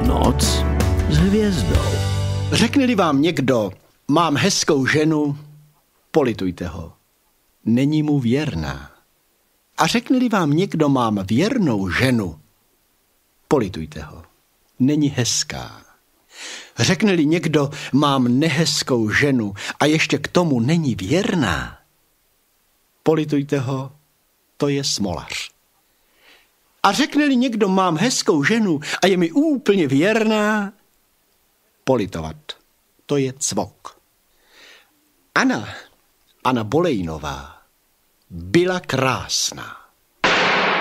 Noc s hvězdou. Řekne-li vám někdo, mám hezkou ženu, politujte ho. Není mu věrná. A řekne-li vám někdo, mám věrnou ženu, politujte ho. Není hezká. Řekne-li někdo, mám nehezkou ženu a ještě k tomu není věrná, politujte ho, to je smolař. A řekne-li někdo, mám hezkou ženu a je mi úplně věrná, politovat, to je cvok. Anna Bolejnová byla krásná.